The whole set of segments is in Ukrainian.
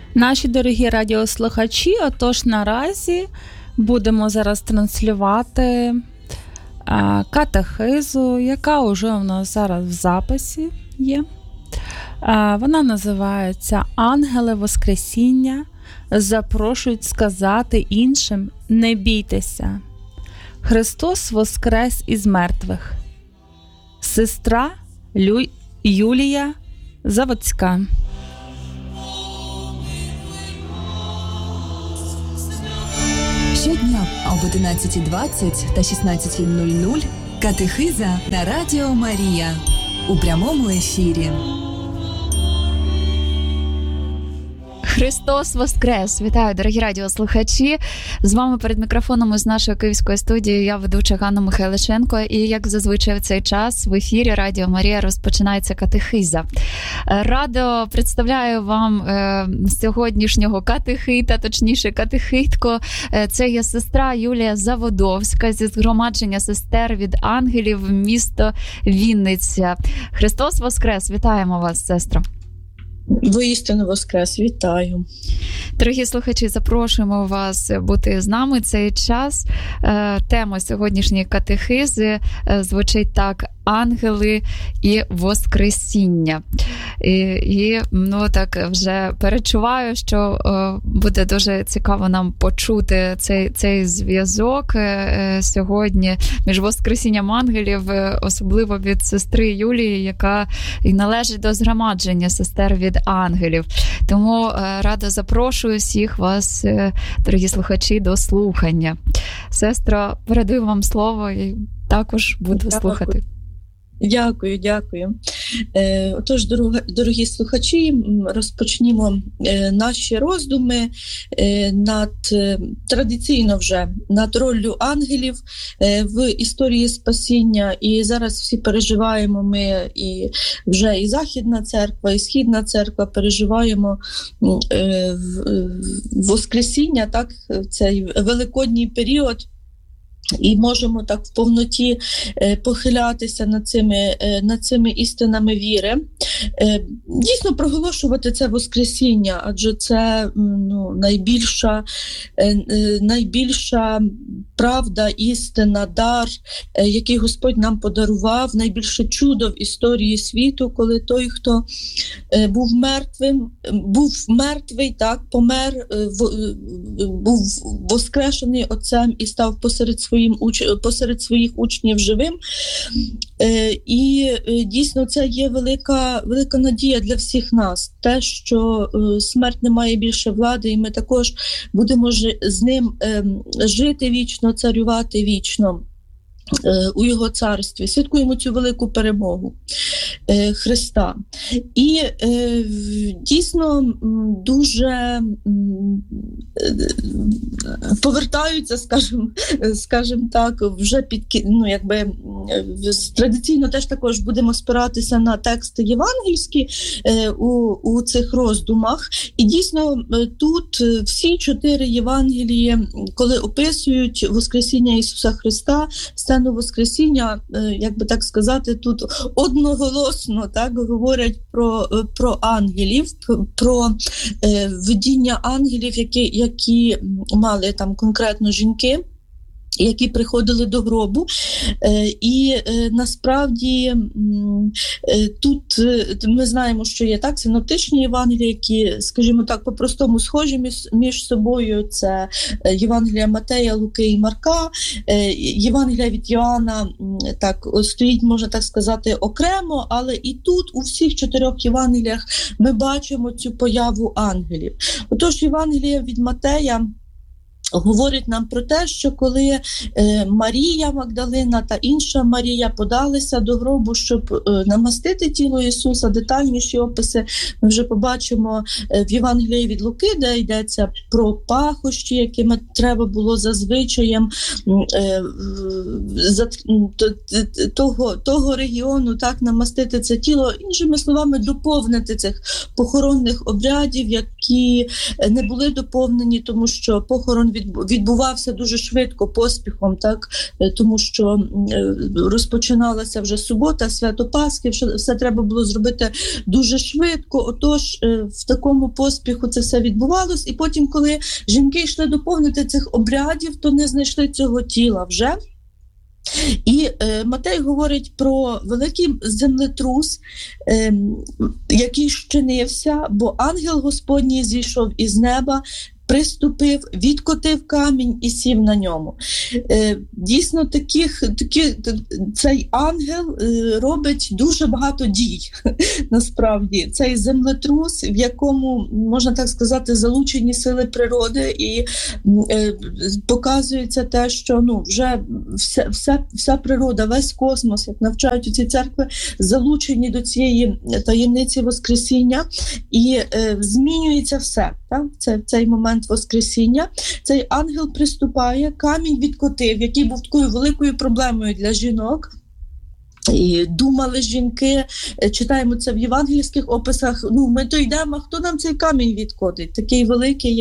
Наші дорогі радіослухачі, отож наразі будемо зараз транслювати катехизу, яка вже у нас зараз в записі є. Вона називається «Ангели Воскресіння запрошують сказати іншим: не бійтеся. Христос воскрес із мертвих». Сестра Юлія Заводська. Щодня об 11:20 та 16:00 катехиза на Радіо Марія у прямому ефірі. Христос воскрес! Вітаю, дорогі радіослухачі! З вами перед мікрофоном із нашої київської студії я ведуча Ганна Михайличенко. І, як зазвичай в цей час, в ефірі Радіо Марія розпочинається катехиза. Радо представляю вам сьогоднішнього катехита, точніше катехитку. Це є сестра Юлія Заводовська зі згромадження сестер від ангелів, місто Вінниця. Христос воскрес! Вітаємо вас, сестро! Воістину воскрес, вітаю. Дорогі слухачі, запрошуємо вас бути з нами цей час. Тема сьогоднішньої катехизи звучить так: ангели і воскресіння. І так вже перечуваю, що буде дуже цікаво нам почути цей зв'язок сьогодні між воскресінням ангелів, особливо від сестри Юлії, яка і належить до згромадження сестер від ангелів. Тому рада запрошую всіх вас, дорогі слухачі, до слухання. Сестро, передаю вам слово і також буду слухати. Дякую. Отож, дорогі слухачі, розпочнімо наші роздуми традиційно вже над роллю ангелів в історії спасіння. І зараз всі переживаємо ми, і вже і Західна церква, і Східна церква переживаємо Воскресіння, так, цей великодній період. І можемо так в повноті похилятися над цими істинами віри. Дійсно проголошувати це Воскресіння, адже це найбільша правда, істина, дар, який Господь нам подарував, найбільше чудо в історії світу, коли той, хто був мертвий, так, помер, був воскрешений Отцем і став посеред своїх учнів живим. І дійсно це є велика надія для всіх нас. Те, що смерть не має більше влади, і ми також будемо з ним жити вічно, царювати вічно у його царстві. Святкуємо цю велику перемогу Христа. І діійсно дуже повертаються, скажімо так, вже традиційно теж також будемо спиратися на тексти євангельські у цих роздумах. І дійсно тут всі 4 Євангелії, коли описують Воскресіння Ісуса Христа, сцену Воскресіння, як би так сказати, тут одноголосно так говорять про ангелів, про видіння ангелів, які мали там конкретно жінки, які приходили до гробу. І насправді тут ми знаємо, що є так синоптичні Євангелії, які, скажімо так, по-простому схожі між собою. Це Євангелія Матея, Луки і Марка. Євангелія від Йоанна так стоїть, можна так сказати, окремо, але і тут у всіх 4 Євангеліях ми бачимо цю появу ангелів. Отож, Євангелія від Матея говорить нам про те, що коли Марія Магдалина та інша Марія подалися до гробу, щоб намастити тіло Ісуса, детальніші описи ми вже побачимо в Євангелії від Луки, де йдеться про пахощі, якими треба було за звичаєм того регіону так намастити це тіло, іншими словами, доповнити цих похоронних обрядів, які не були доповнені, тому що похорон відбувався дуже швидко, поспіхом, так, тому що розпочиналася вже субота, свято Пасхи, все треба було зробити дуже швидко, отож в такому поспіху це все відбувалось, і потім, коли жінки йшли доповнити цих обрядів, то не знайшли цього тіла вже. І Матей говорить про великий землетрус, який щинився, бо ангел Господній зійшов із неба, приступив, відкотив камінь і сів на ньому. Дійсно, цей ангел робить дуже багато дій, насправді. Цей землетрус, в якому, можна так сказати, залучені сили природи, і показується те, що вже вся природа, весь космос, як навчають у цій церкви, залучені до цієї таємниці Воскресіння, і змінюється все. Так? Це цей момент Воскресіння. Цей ангел приступає, камінь відкотив, який був такою великою проблемою для жінок. І думали жінки, читаємо це в євангельських описах, ми то йдемо, а хто нам цей камінь відкотить? Такий великий,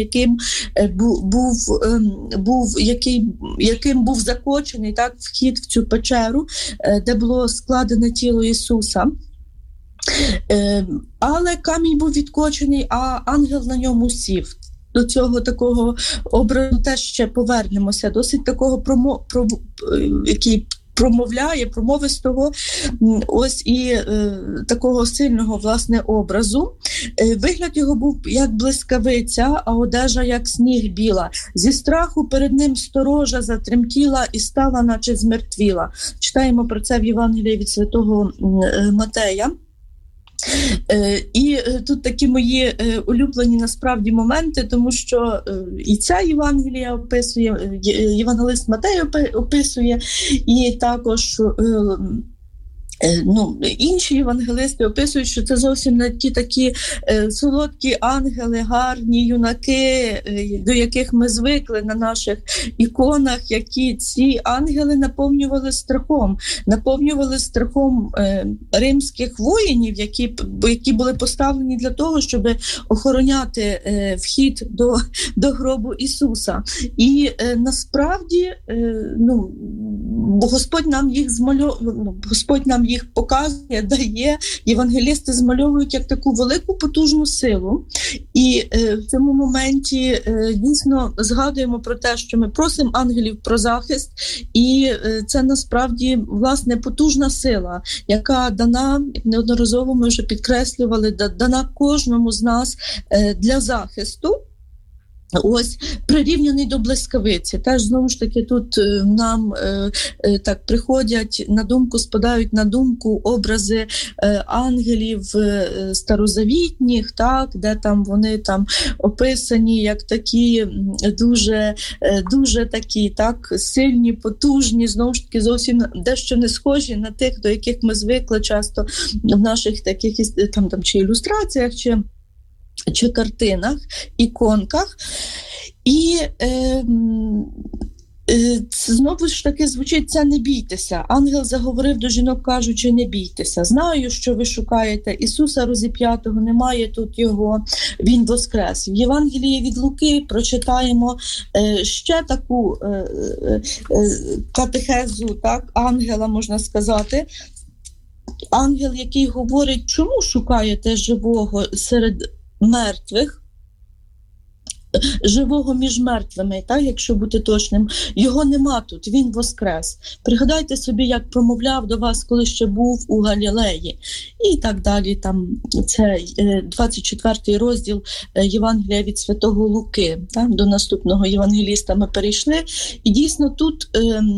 яким був закочений, так, вхід в цю печеру, де було складене тіло Ісуса. Але камінь був відкочений, а ангел на ньому сів. До цього такого образу теж ще повернемося, досить такого який промовляє, промовистого, ось і такого сильного, власне, образу. Вигляд його був як блискавиця, а одежа як сніг біла. Зі страху перед ним сторожа затремтіла і стала, наче змертвіла. Читаємо про це в Євангелії від святого Матея. І тут такі мої улюблені насправді моменти, тому що і ця Євангелія описує, євангелист Матей описує, і також інші євангелисти описують, що це зовсім не ті такі солодкі ангели, гарні юнаки, до яких ми звикли на наших іконах, які ці ангели наповнювали страхом римських воїнів, які були поставлені для того, щоб охороняти вхід до гробу Ісуса. І насправді, Господь нам їх показує, дає, євангелісти змальовують як таку велику потужну силу. І в цьому моменті дійсно згадуємо про те, що ми просимо ангелів про захист, і це насправді, власне, потужна сила, яка дана, як неодноразово ми вже підкреслювали, дана кожному з нас для захисту. Ось, прирівняний до блискавиці. Теж, знову ж таки, тут нам так приходять на думку, спадають на думку образи ангелів старозавітніх, так, де там вони там описані як такі дуже такі, так, сильні, потужні, знову ж таки, зовсім дещо не схожі на тих, до яких ми звикли часто в наших таких там чи ілюстраціях, чи картинах, іконках. І знову ж таки звучить це «не бійтеся». Ангел заговорив до жінок, кажучи, не бійтеся. Знаю, що ви шукаєте Ісуса розіп'ятого, немає тут Його, Він воскрес. В Євангелії від Луки прочитаємо ще таку катехезу, так, ангела, можна сказати. Ангел, який говорить, чому шукаєте живого серед мертвих, живого між мертвими, так, якщо бути точним, його нема тут, він воскрес. Пригадайте собі, як промовляв до вас, коли ще був у Галілеї. І так далі, там, це 24 розділ Євангелія від святого Луки, так, до наступного євангеліста ми перейшли. І дійсно тут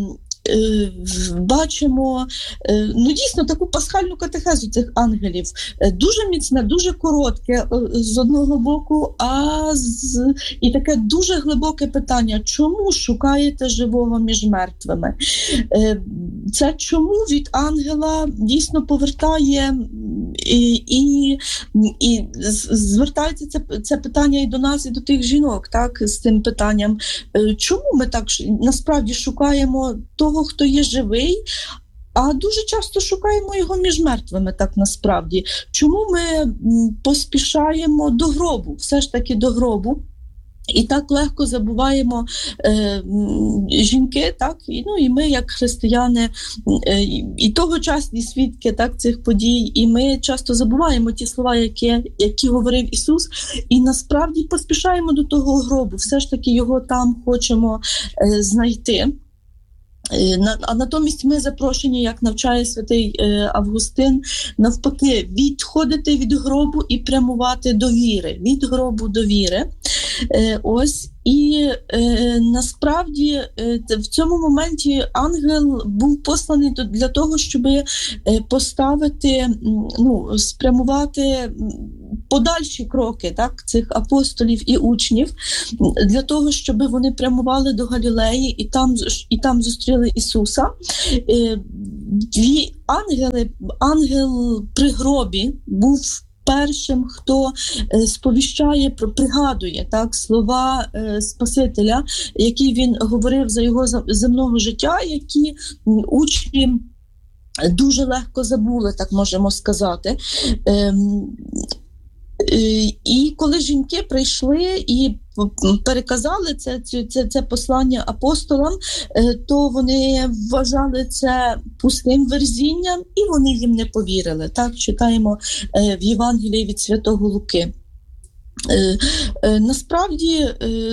бачимо дійсно таку пасхальну катехезу цих ангелів. Дуже міцне, дуже коротке з одного боку, і таке дуже глибоке питання. Чому шукаєте живого між мертвими? Це чому від ангела дійсно повертає і звертається це питання і до нас, і до тих жінок, так, з цим питанням. Чому ми так насправді шукаємо того, хто є живий, а дуже часто шукаємо його між мертвими, так насправді. Чому ми поспішаємо до гробу, все ж таки до гробу? І так легко забуваємо жінки, так, і ми, як християни, і тогочасні свідки, так, цих подій, і ми часто забуваємо ті слова, які говорив Ісус, і насправді поспішаємо до того гробу, все ж таки його там хочемо знайти. А натомість ми запрошені, як навчає святий Августин, навпаки, відходити від гробу і прямувати до віри, від гробу до віри. Ось, і насправді в цьому моменті ангел був посланий для того, щоб поставити, спрямувати подальші кроки, так, цих апостолів і учнів, для того, щоб вони прямували до Галілеї і там зустріли Ісуса. Дві ангел при гробі був першим, хто пригадує, так, слова Спасителя, які він говорив за його земного життя, які учні дуже легко забули, так можемо сказати. І коли жінки прийшли і переказали це послання апостолам, то вони вважали це пустим верзінням, і вони їм не повірили. Так читаємо в Євангелії від Святого Луки. Насправді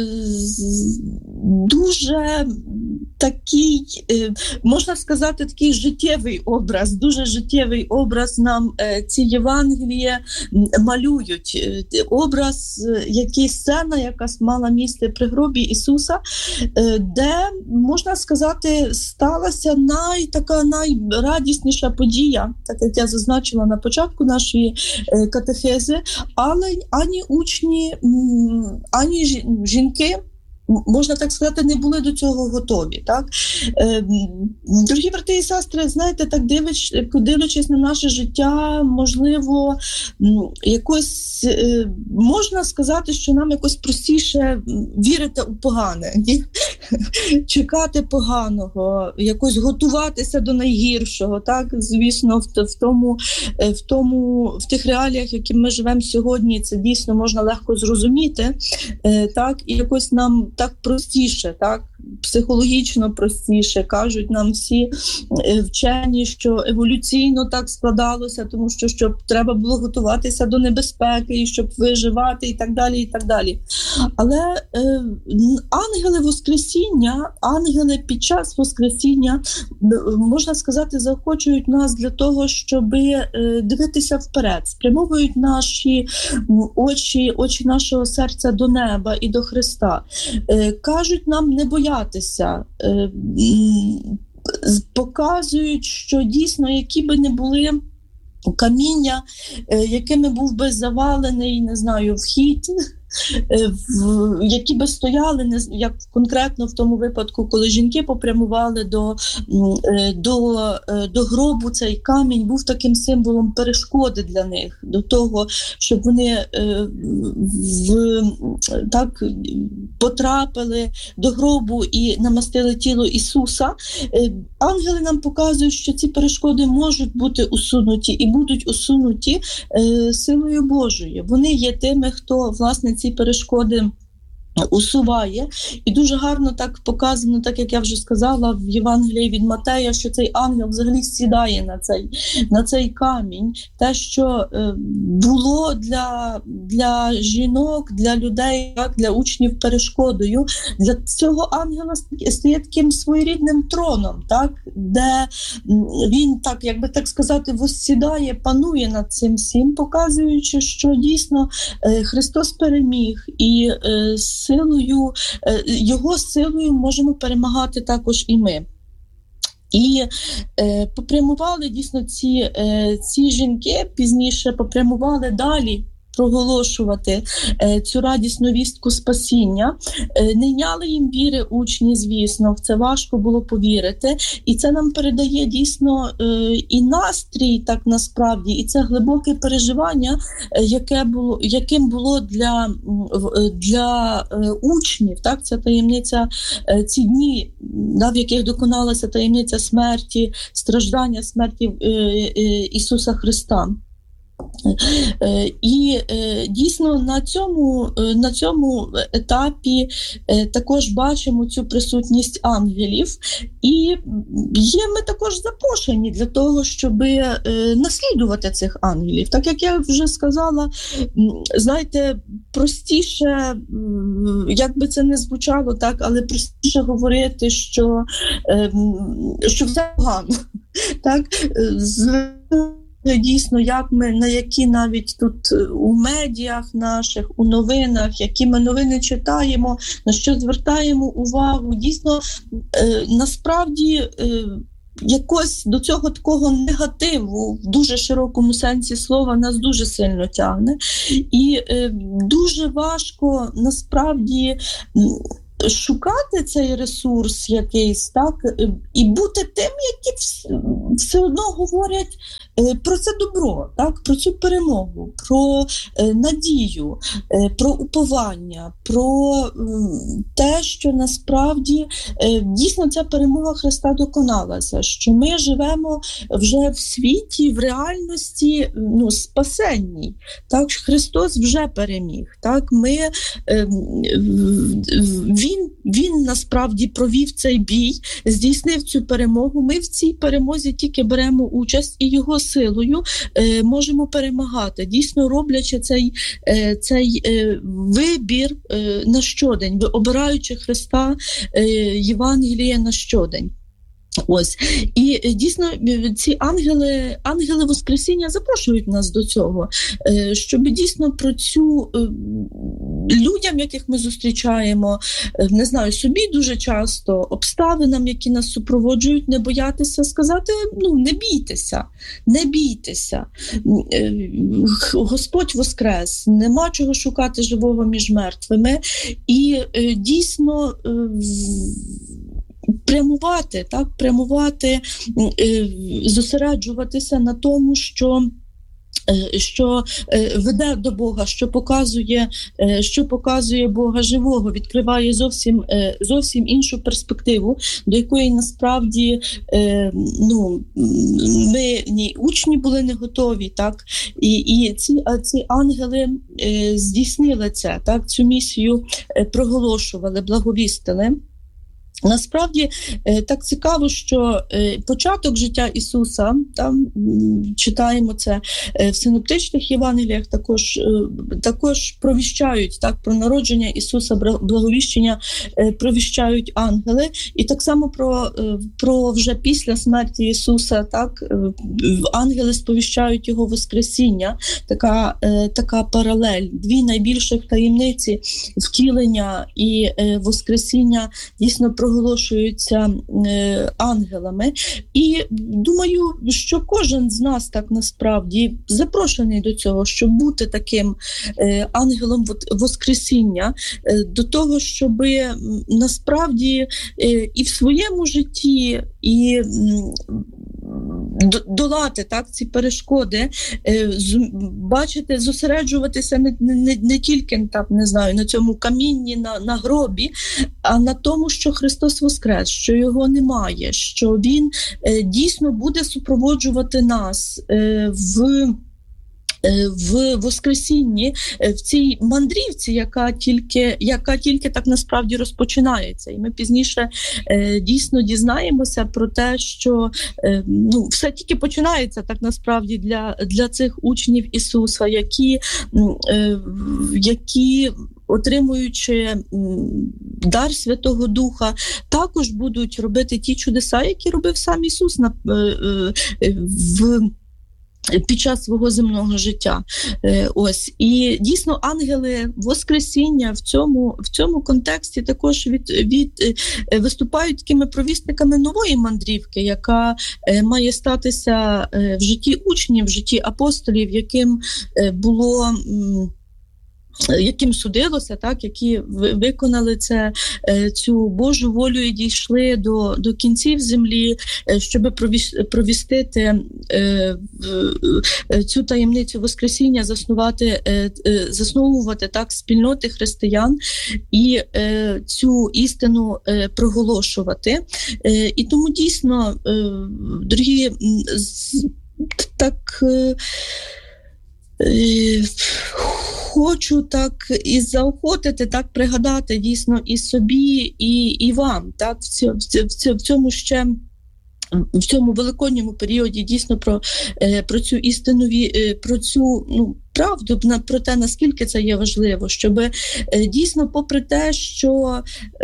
дуже такий, можна сказати, такий життєвий образ, дуже життєвий образ нам ці Євангелії малюють. Образ, сцена, яка мала місце при гробі Ісуса, де, можна сказати, сталася найрадісніша подія, так як я зазначила на початку нашої катехези, але ані учні, ані жінки, можна так сказати, не були до цього готові. Так? Дорогі брати і сестри, знаєте, так дивлячись на наше життя, можливо, якось можна сказати, що нам якось простіше вірити у погане, чекати поганого, якось готуватися до найгіршого. Так? Звісно, в тих реаліях, які ми живемо сьогодні, це дійсно можна легко зрозуміти. Так? І якось нам так простіше, так, психологічно простіше, кажуть нам всі вчені, що еволюційно так складалося, тому що щоб треба було готуватися до небезпеки, і щоб виживати, і так далі, і так далі. Але ангели Воскресіння, ангели під час Воскресіння, можна сказати, заохочують нас для того, щоб дивитися вперед, спрямовують наші очі нашого серця до неба і до Христа. Кажуть нам не боятися, показують, що дійсно, які би не були каміння, якими був би завалений, не знаю, вхід, які би стояли, як конкретно в тому випадку, коли жінки попрямували до гробу, цей камінь був таким символом перешкоди для них, до того, щоб вони так потрапили до гробу і намастили тіло Ісуса. Ангели нам показують, що ці перешкоди можуть бути усунуті і будуть усунуті силою Божою. Вони є тими, хто, власне, ці перешкоди усуває. І дуже гарно так показано, так як я вже сказала в Євангелії від Матея, що цей ангел взагалі сідає на цей камінь. Те, що було для жінок, для людей, для учнів перешкодою, для цього ангела стає таким своєрідним троном, так, де він, так, якби так сказати, воссідає, панує над цим всім, показуючи, що дійсно Христос переміг, і його силою можемо перемагати також і ми. І попрямували дійсно ці жінки, пізніше попрямували далі проголошувати цю радісну вістку спасіння. Не йняли їм віри учні, звісно, в це важко було повірити. І це нам передає дійсно і настрій, так насправді, і це глибоке переживання, яким було для учнів, так, ця таємниця, ці дні, в яких доконалася таємниця смерті, страждання, смерті Ісуса Христа. І дійсно на цьому етапі також бачимо цю присутність ангелів, і ми також запрошені для того, щоб наслідувати цих ангелів. Так як я вже сказала, знаєте, простіше, як би це не звучало, так, але простіше говорити, що все погано. Так? Дійсно, на які навіть тут у медіях наших, у новинах, які ми новини читаємо, на що звертаємо увагу, дійсно, насправді, якось до цього такого негативу в дуже широкому сенсі слова нас дуже сильно тягне. І дуже важко, насправді, шукати цей ресурс якийсь, так, і бути тим, які все одно говорять про це добро, так, про цю перемогу, про надію, про уповання, про те, що насправді дійсно ця перемога Христа доконалася, що ми живемо вже в світі, в реальності, спасенній, так, Христос вже переміг, так, Він насправді провів цей бій, здійснив цю перемогу. Ми в цій перемозі тільки беремо участь і його силою можемо перемагати, дійсно роблячи цей вибір на щодень, обираючи Христа, Євангеліє на щодень. Ось. І дійсно ці ангели Воскресіння запрошують нас до цього, щоб дійсно про цю людям, яких ми зустрічаємо, не знаю, собі дуже часто, обставинам, які нас супроводжують, не боятися сказати, не бійтеся. Господь воскрес, нема чого шукати живого між мертвими. І дійсно прямувати, зосереджуватися на тому, що веде до Бога, що показує Бога живого, відкриває зовсім іншу перспективу, до якої насправді ми учні були не готові, так, і ці ангели здійснили це, так, цю місію проголошували, благовістили. Насправді так цікаво, що початок життя Ісуса, там читаємо це в синоптичних Євангеліях, також провіщають, так, про народження Ісуса, благовіщення провіщають ангели, і так само про вже після смерті Ісуса, так, ангели сповіщають Його Воскресіння, така паралель. Дві найбільших таємниці втілення і Воскресіння дійсно проголошуються ангелами. І думаю, що кожен з нас так насправді запрошений до цього, щоб бути таким ангелом Воскресіння, до того, щоб насправді і в своєму житті, і долати, так, ці перешкоди, бачити, зосереджуватися не тільки, так, не знаю, на цьому камінні, на гробі, а на тому, що Христос воскрес, що Його немає, що Він дійсно буде супроводжувати нас в Воскресінні, в цій мандрівці, яка тільки так насправді розпочинається. І ми пізніше дійсно дізнаємося про те, що все тільки починається так насправді для цих учнів Ісуса, які отримуючи дар Святого Духа, також будуть робити ті чудеса, які робив сам Ісус під час свого земного життя. Ось. І дійсно ангели Воскресіння в цьому контексті також виступають такими провісниками нової мандрівки, яка має статися в житті учнів, в житті апостолів, яким судилося, так, які виконали цю Божу волю і дійшли до кінців землі, щоб провістити цю таємницю Воскресіння, засновувати так спільноти християн і цю істину проголошувати. І тому дійсно, дорогі, так Хочу так і заохотити, так пригадати дійсно і собі, і вам, так, в цьому ще в цьому великодньому періоді дійсно про цю істину, про цю правду, про те, наскільки це є важливо, щоб дійсно, попри те, що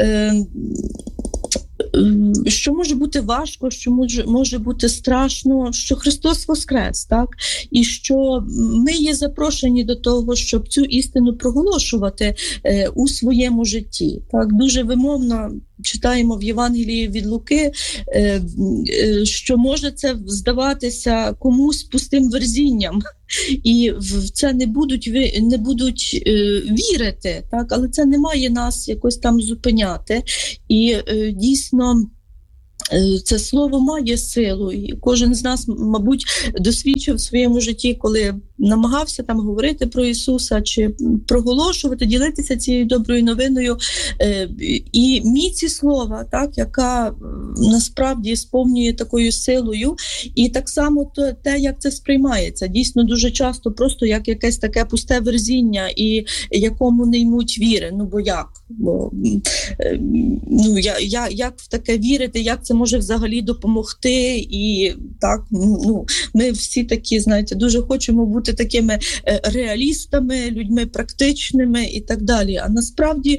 може бути важко, що може бути страшно, що Христос воскрес, так? І що ми є запрошені до того, щоб цю істину проголошувати у своєму житті. Так? Дуже вимовно читаємо в Євангелії від Луки, що може це здаватися комусь пустим верзінням, і в це не будуть вірити, так? Але це не має нас якось там зупиняти. І дійсно це слово має силу, і кожен з нас, мабуть, досвідчив в своєму житті, коли намагався там говорити про Ісуса чи проголошувати, ділитися цією доброю новиною. І міці слова, так, яка насправді сповнює такою силою, і так само те, як це сприймається. Дійсно, дуже часто просто як якесь таке пусте верзіння, і якому не ймуть віри. Бо як? Як в таке вірити, як це може взагалі допомогти? І так, ми всі такі, знаєте, дуже хочемо бути такими реалістами, людьми практичними і так далі. А насправді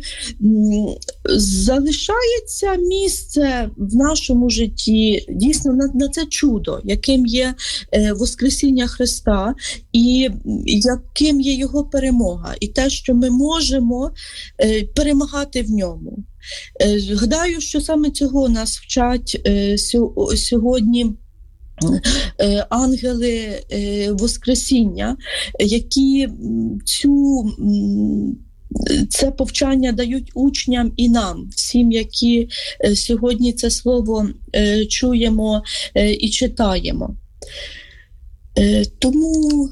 залишається місце в нашому житті дійсно на це чудо, яким є Воскресіння Христа і яким є Його перемога. І те, що ми можемо перемагати в ньому. Гадаю, що саме цього нас вчать сьогодні ангели Воскресіння, які це повчання дають учням і нам, всім, які сьогодні це слово чуємо і читаємо. Тому,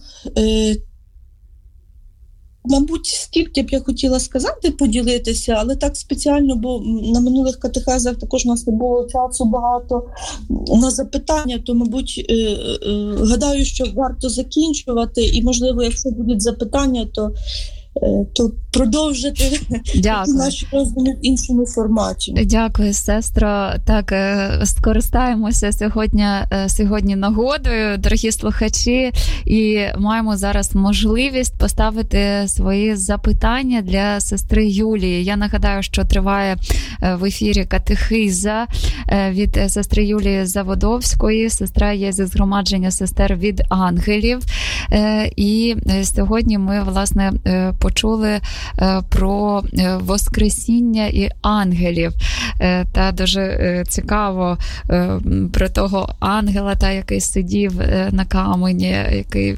мабуть, стільки б я хотіла сказати, поділитися, але так спеціально, бо на минулих катехезах також у нас не було часу багато на запитання, то, мабуть, гадаю, що варто закінчувати, і, можливо, якщо будуть запитання, то продовжити наші роздуми в іншому форматі. Дякую, сестро. Так, скористаємося сьогодні нагодою, дорогі слухачі, і маємо зараз можливість поставити свої запитання для сестри Юлії. Я нагадаю, що триває в ефірі катехиза від сестри Юлії Заводовської. Сестра є зі згромадження сестер від ангелів. І сьогодні ми, власне, почули про Воскресіння і ангелів. Та дуже цікаво про того ангела, який сидів на камені, який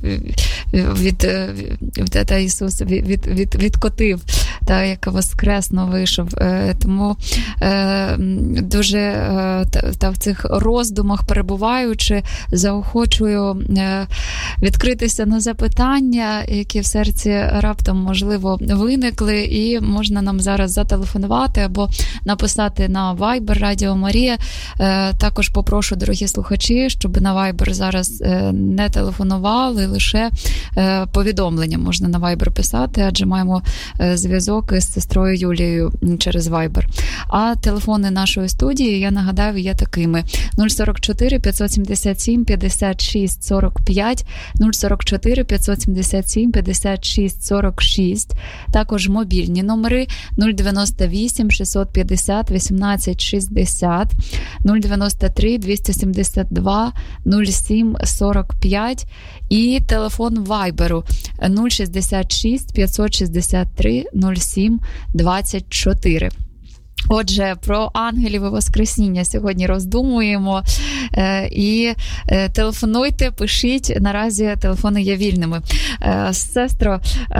та Ісус відкотив, як воскресно вийшов. Тому дуже в цих роздумах перебуваючи, заохочую відкритися на запитання, які в серці раптом, можливо, виникли, і можна нам зараз зателефонувати або написати на Viber Радіо Марія. Також попрошу, дорогі слухачі, щоб на Viber зараз не телефонували, лише повідомлення можна на Viber писати, адже маємо зв'язок із сестрою Юлією через Viber. А телефони нашої студії, я нагадаю, є такими: 044 577 56 45, 044 577 56 46, також мобільні номери 098 650 18 60, 093 272 07 45 і телефон Вайберу 066 563 07 24. Отже, про ангелів і Воскресіння сьогодні роздумуємо. І телефонуйте, пишіть, наразі телефони є вільними. Сестро,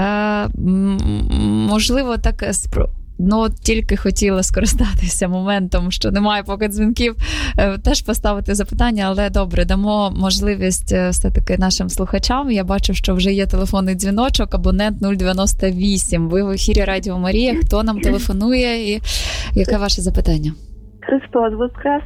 можливо, так тільки хотіла скористатися моментом, що немає поки дзвінків, теж поставити запитання, але добре, дамо можливість все-таки нашим слухачам. Я бачу, що вже є телефонний дзвіночок, абонент 098. Ви в ефірі Радіо Марія. Хто нам телефонує і яке ваше запитання? Христос воскрес.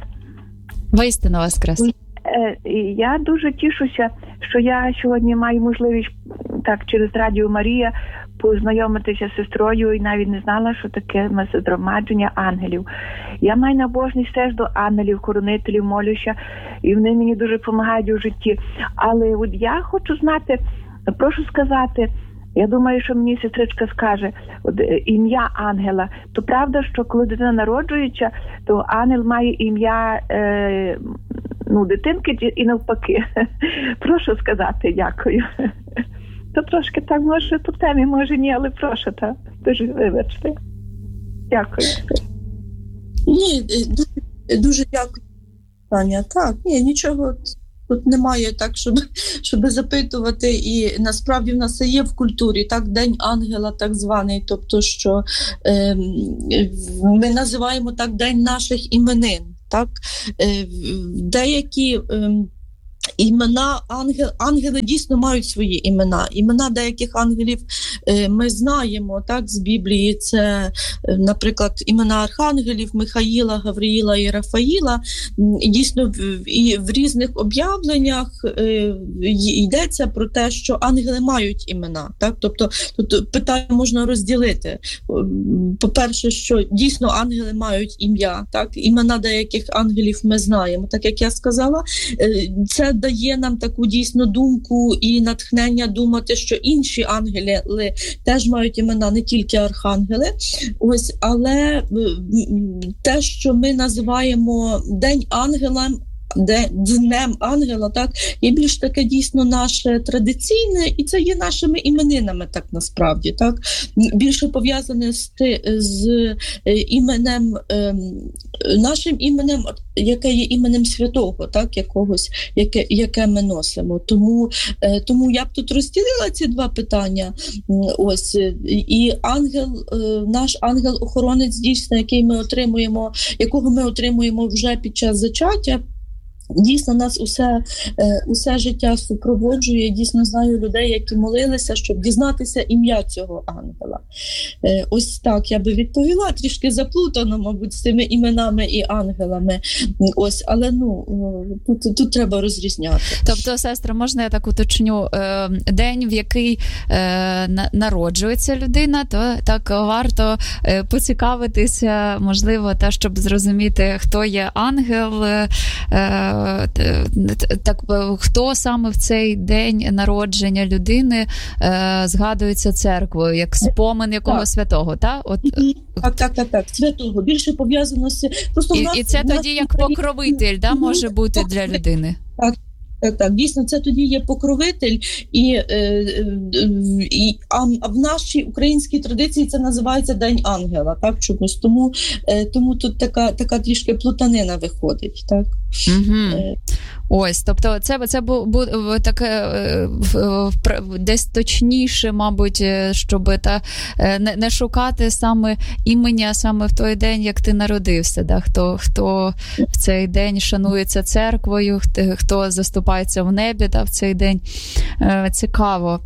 Воістину воскрес. Я дуже тішуся, що я сьогодні маю можливість так через Радіо Марія познайомитися з сестрою і навіть не знала, що таке згромадження ангелів. Я маю набожність теж до ангелів, хоронителів, молюся, і вони мені дуже допомагають у житті. Але от я хочу знати, прошу сказати, я думаю, що мені сестричка скаже, ім'я ангела. То правда, що коли дитина народжується, то ангел має ім'я дитинки і навпаки. Прошу сказати, дякую. То трошки так, може, по темі, може ні, але прошу, так. Дуже вибачте. Дякую. Ні, дуже дякую, Таня. Так, ні, нічого тут немає так, щоб запитувати. І насправді в нас це є в культурі, так, День ангела так званий, тобто, що ми називаємо так День наших іменин, так. Деякі імена ангели дійсно мають свої імена. Імена деяких ангелів ми знаємо, так, з Біблії. Це, наприклад, імена архангелів Михаїла, Гавриїла і Рафаїла. І дійсно в різних об'явленнях йдеться про те, що ангели мають імена. Так? Тобто тут питання можна розділити. По-перше, що дійсно ангели мають ім'я. Так? Імена деяких ангелів ми знаємо. Так як я сказала, це дає нам таку дійсно думку і натхнення думати, що інші ангели теж мають імена, не тільки архангели. Ось, але те, що ми називаємо День ангела, Днем ангела, так, є більш таке дійсно наше традиційне, і це є нашими іменинами, так насправді, так, більше пов'язане з іменем, нашим іменем, яке є іменем святого, так, якогось, яке ми носимо. Тому я б тут розділила ці два питання. Ось, і наш ангел-охоронець, дійсно, якого ми отримуємо вже під час зачаття, дійсно, нас усе життя супроводжує. Дійсно, знаю людей, які молилися, щоб дізнатися ім'я цього ангела. Ось так я би відповіла. Трішки заплутано, мабуть, з цими іменами і ангелами. Ось, але тут треба розрізняти. Тобто, сестра, можна я так уточню? День, в який народжується людина, то так варто поцікавитися, можливо, щоб зрозуміти, хто є ангел, так, хто саме в цей день народження людини згадується церквою, як спомин якого святого, так? Так, святого. Більше пов'язано з... Просто і це тоді як покровитель, да, може бути для людини? Так, дійсно, це тоді є покровитель, а в нашій українській традиції це називається День ангела, так, чомусь. Тому тут така трішки плутанина виходить, так. Угу. Ось, тобто це буде таке десь точніше, мабуть, щоб не шукати саме імені, а саме в той день, як ти народився, да? Хто в цей день шанується церквою, хто заступається в небі, да, в цей день. Цікаво.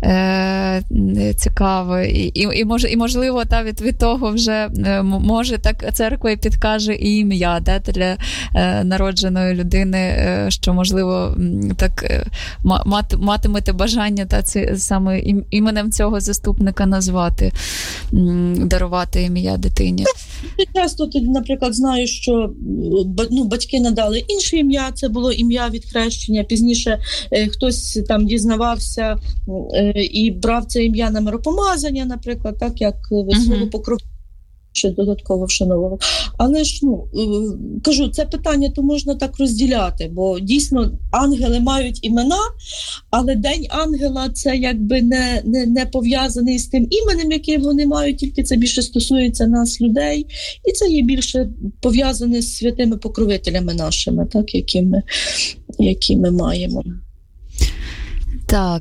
І можливо, від того вже може так церква і підкаже і ім'я, да, для народженої людини, що, можливо, так матимете бажання саме іменем цього заступника назвати, дарувати ім'я дитині. Часто, наприклад, знаю, що батьки надали інше ім'я, це було ім'я від хрещення, пізніше хтось там дізнавався і брав це ім'я на миропомазання, наприклад, так, як свого покровителя ще додатково вшановував. Але ж, кажу, це питання то можна так розділяти, бо дійсно ангели мають імена, але День ангела це якби не пов'язаний з тим іменем, яке вони мають, тільки це більше стосується нас, людей, і це є більше пов'язане з святими покровителями нашими, так, які ми маємо. Так,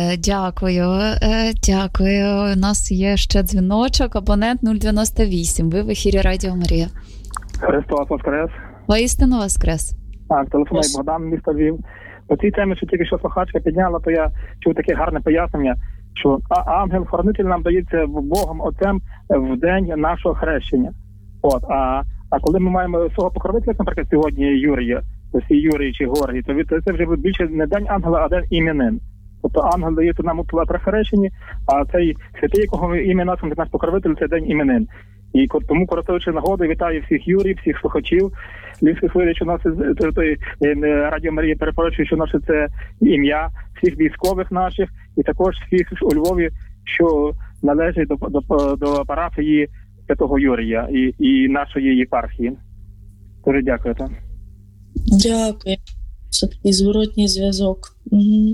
дякую. У нас є ще дзвіночок, абонент 098. Ви в ефірі Радіо Марія. Христос Воскрес. Воістину Воскрес. Так, телефонує Богдан, місто Львів. По цій темі, що тільки що слухачка підняла, то я чув таке гарне пояснення, що ангел-хоронитель нам дається Богом Отцем в день нашого хрещення. А коли ми маємо свого покровителя, наприклад, сьогодні Юрія, тобто Юрій чи Горгій, то це вже більше не День ангела, а День іменин. Тобто ангел дається нам при хрещенні, а цей святий, якого ім'я названо, наш покровитель, це день іменин. І тому, користуючи нагодою, вітаю всіх Юрій, всіх слухачів. Львівської хвилі, що наше Радіо Марія перепоручує, що наше це ім'я, всіх військових наших, і також всіх у Львові, що належить до парафії Святого Юрія і нашої єпархії. Дуже дякую. Дякую. Це такий зворотній зв'язок. Угу.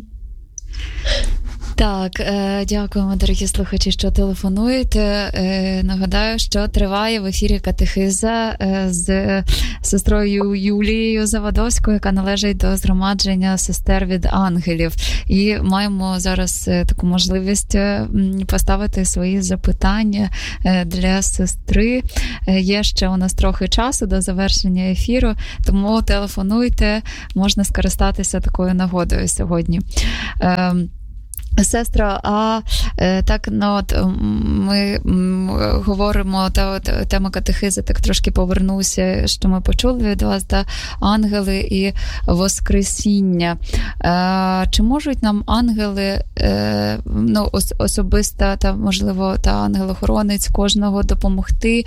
Так, дякуємо, дорогі слухачі, що телефонуєте. Нагадаю, що триває в ефірі катехиза з сестрою Юлією Завадовською, яка належить до згромадження сестер від ангелів. І маємо зараз таку можливість поставити свої запитання для сестри. Є ще у нас трохи часу до завершення ефіру, тому телефонуйте, можна скористатися такою нагодою сьогодні. Сестра, так, ми говоримо, тема катехизи, так трошки повернуся, що ми почули від вас, ангели і воскресіння. Чи можуть нам ангели, особисто, можливо, ангел-охоронець кожного допомогти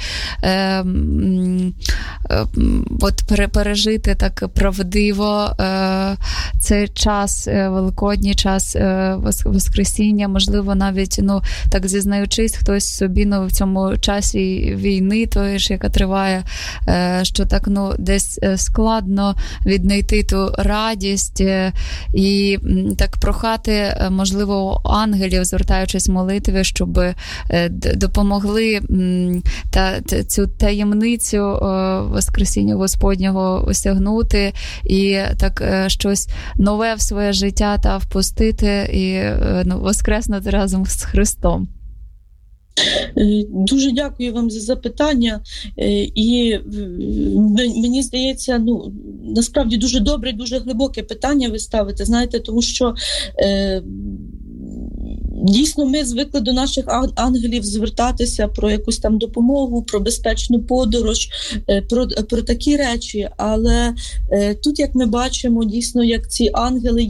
пережити так правдиво цей час, великодній час Воскресіння, можливо, навіть, так зізнаючись, хтось собі, в цьому часі війни, тої ж, яка триває, що так, десь складно віднайти ту радість і так прохати, можливо, ангелів, звертаючись в молитві, щоб допомогли цю таємницю Воскресіння Господнього осягнути і так щось нове в своє життя та впустити і воскреснути разом з Христом. Дуже дякую вам за запитання. І мені здається, насправді дуже добре, дуже глибоке питання ви ставите, знаєте, тому що дійсно ми звикли до наших ангелів звертатися про якусь там допомогу, про безпечну подорож, про такі речі, але тут, як ми бачимо, дійсно, як ці ангели,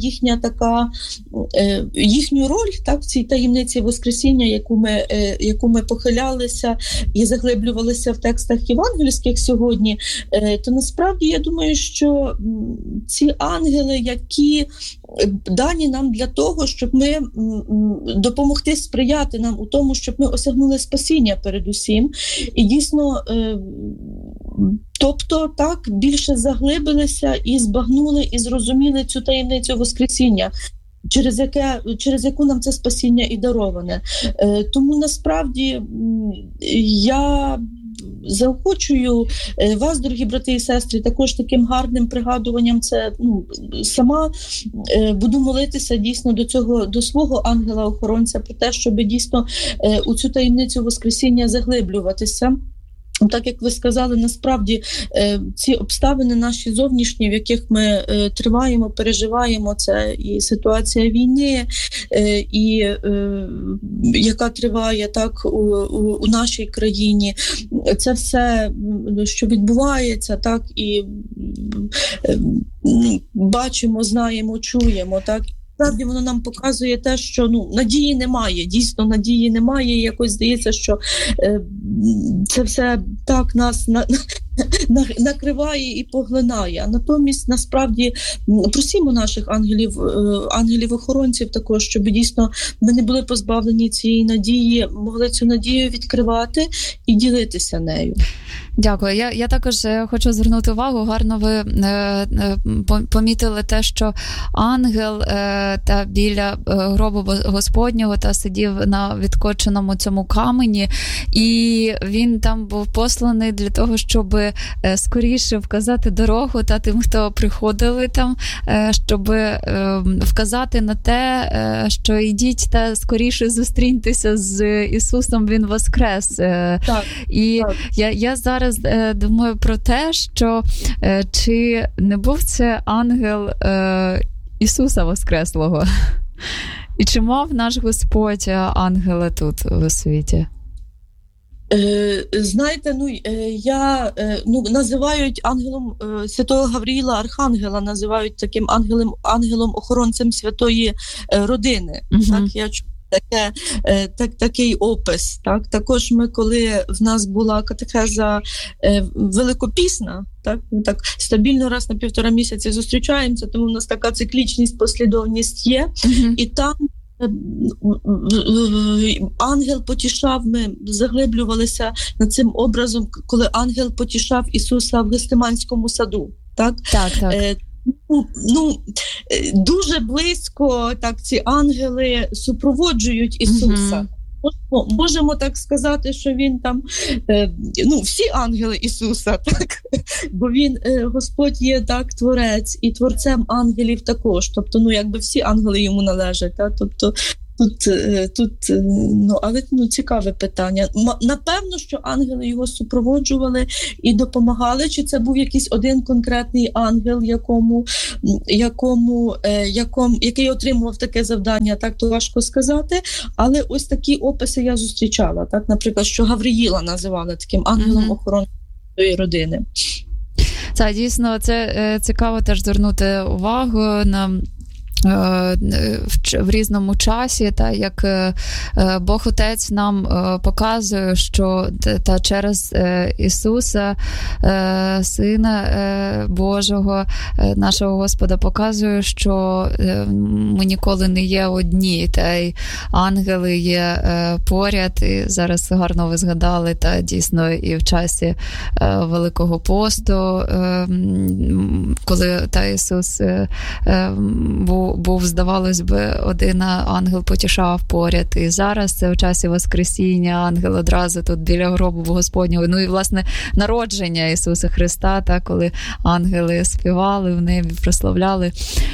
їхню роль, так, в цій таємниці Воскресіння, яку ми похилялися і заглиблювалися в текстах євангельських сьогодні, то насправді я думаю, що ці ангели, які дані нам для того, щоб ми допомогти сприяти нам у тому, щоб ми осягнули спасіння передусім. І дійсно, тобто так, більше заглибилися і збагнули, і зрозуміли цю таємницю Воскресіння, через яку нам це спасіння і дароване. Тому насправді я заохочую вас, дорогі брати і сестри, також таким гарним пригадуванням. Це сама буду молитися дійсно до свого ангела-охоронця про те, щоб дійсно у цю таємницю Воскресіння заглиблюватися. Так, як ви сказали, насправді ці обставини наші зовнішні, в яких ми триваємо, переживаємо, це і ситуація війни, і яка триває так у нашій країні, це все, що відбувається, так, і бачимо, знаємо, чуємо, так. Насправді воно нам показує те, що надії немає, дійсно надії немає, і якось здається, що це все так нас накриває і поглинає. А натомість, насправді, просимо наших ангелів-охоронців також, щоб дійсно ми не були позбавлені цієї надії, могли цю надію відкривати і ділитися нею. Дякую. Я також хочу звернути увагу, гарно ви помітили те, що ангел та біля гробу Господнього та сидів на відкоченому цьому камені, і він там був посланий для того, щоб скоріше вказати дорогу та тим, хто приходили там, щоб вказати на те, що ідіть та скоріше зустріньтеся з Ісусом, Він воскрес. Так, і так. Я зараз думаю про те, що чи не був це ангел Ісуса Воскреслого? І чи мав наш Господь ангела тут у світі? Знаєте, називають ангелом святого Гавриїла, архангела, називають таким ангелом-охоронцем святої родини. Так, я чую такий опис. Так? Також ми, коли в нас була катехеза великопісна, так? Ми так стабільно раз на 1,5 місяці зустрічаємося, тому в нас така циклічність, послідовність є. І там ангел потішав, ми заглиблювалися над цим образом, коли ангел потішав Ісуса в Гестиманському саду. Так? Дуже близько так ці ангели супроводжують Ісуса. Можемо так сказати, що він там, всі ангели Ісуса, так? Бо він, Господь є так творець і творцем ангелів також. Тобто, якби всі ангели йому належать. Так? Тобто, але цікаве питання. Напевно, що ангели його супроводжували і допомагали. Чи це був якийсь один конкретний ангел, який отримував таке завдання, так то важко сказати. Але ось такі описи я зустрічала. Так, наприклад, що Гавриїла називали таким ангелом охорони родини. Це дійсно, це цікаво теж звернути увагу на в різному часі, та як Бог Отець нам показує, що та через Ісуса, Сина Божого, нашого Господа, показує, що ми ніколи не є одні, та й ангели є поряд, і зараз гарно ви згадали, та дійсно і в часі Великого посту, коли та Ісус був, здавалось би, один ангел потішав поряд. І зараз це в часі Воскресіння, ангел одразу тут біля гробу Господнього. І, власне, народження Ісуса Христа, та, коли ангели співали в небі, прославляли.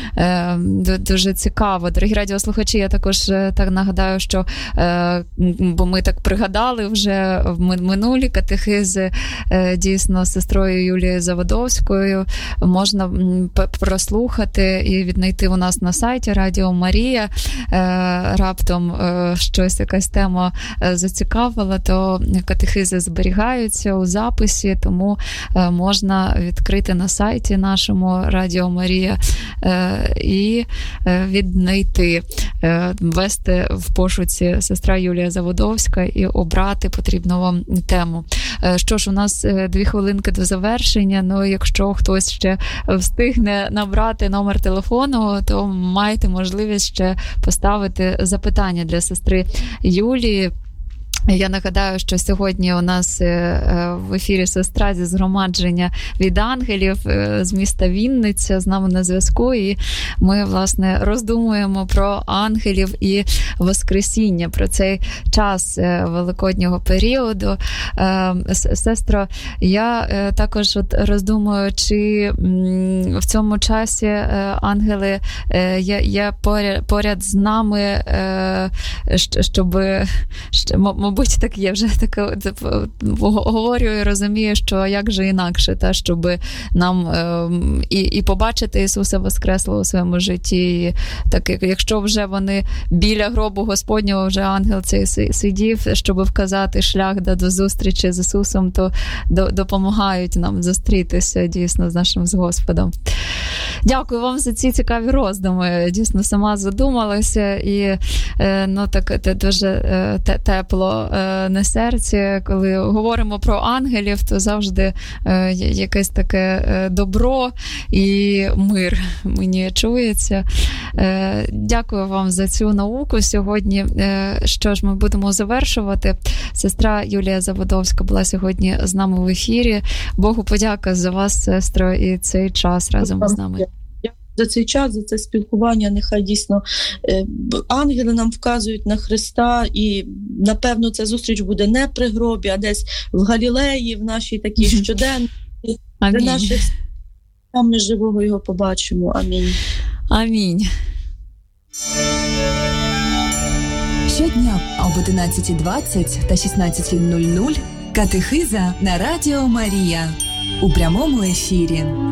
Дуже цікаво. Дорогі радіослухачі, я також так нагадаю, що, бо ми так пригадали вже в минулі катехизи, дійсно, з сестрою Юлією Заводовською можна прослухати і віднайти у нас на сайті Радіо Марія. Раптом щось, якась тема зацікавила, то катехизи зберігаються у записі, тому можна відкрити на сайті нашому Радіо Марія і віднайти, ввести в пошуці сестра Юлія Заводовська і обрати потрібну вам тему. Що ж, у нас 2 хвилинки до завершення, якщо хтось ще встигне набрати номер телефону, то маєте можливість ще поставити запитання для сестри Юлії. Я нагадаю, що сьогодні у нас в ефірі сестра зі згромадження від ангелів з міста Вінниця з нами на зв'язку, і ми, власне, роздумуємо про ангелів і Воскресіння, про цей час великоднього періоду. Сестро, я також роздумую, чи в цьому часі ангели є поряд з нами, щоб, мабуть, так є, вже таке говорю і розумію, що як же інакше, щоб нам і побачити Ісуса Воскреслого у своєму житті. І так, якщо вже вони біля гробу Господнього, вже ангел цей сидів, щоб вказати шлях до зустрічі з Ісусом, то допомагають нам зустрітися дійсно з нашим Господом. Дякую вам за ці цікаві роздуми. Дійсно, сама задумалася і так дуже тепло на серці. Коли говоримо про ангелів, то завжди якесь таке добро і мир мені чується. Дякую вам за цю науку сьогодні. Що ж, ми будемо завершувати. Сестра Юлія Заводовська була сьогодні з нами в ефірі. Богу подяка за вас, сестро, і цей час разом з нами. За цей час, за це спілкування, нехай дійсно ангели нам вказують на Христа, і, напевно, ця зустріч буде не при гробі, а десь в Галілеї, в нашій такій щоденній, де наших там ми живого його побачимо. Амінь. Амінь. Щодня об 11:20 та 16:00 катехиза на Радіо Марія у прямому ефірі.